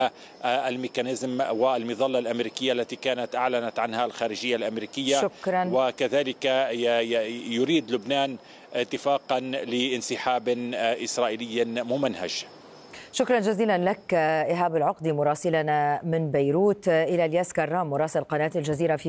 الميكانيزم والمظلة الأمريكية التي كانت أعلنت عنها الخارجية الأمريكية. شكرا. وكذلك يريد لبنان اتفاقا لانسحاب إسرائيلي ممنهج. شكرا جزيلا لك إيهاب العقدي مراسلنا من بيروت. إلى الياس كرام مراسل قناة الجزيرة في